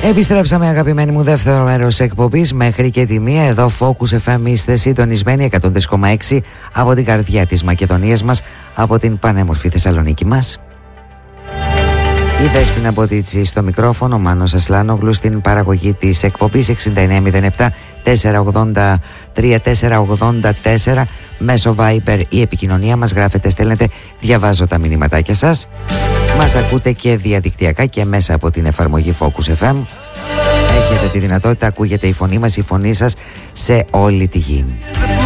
Επιστρέψαμε, αγαπημένοι μου, δεύτερο μέρος εκπομπής μέχρι και τη 1. Εδώ Focus FM, είστε συντονισμένοι 103,6 από την καρδιά της Μακεδονίας μας, από την πανέμορφη Θεσσαλονίκη μας. Η Δέσποινα Μποτίτσι στο μικρόφωνο, Μάνος Ασλάνογλου στην παραγωγή της εκπομπής. 6907 483 484 μέσω Viber η επικοινωνία μας. Γράφετε, στέλνετε, διαβάζω τα μηνύματάκια σας. Μας ακούτε και διαδικτυακά και μέσα από την εφαρμογή Focus FM. Έχετε τη δυνατότητα, ακούγεται η φωνή μας, η φωνή σας σε όλη τη γη.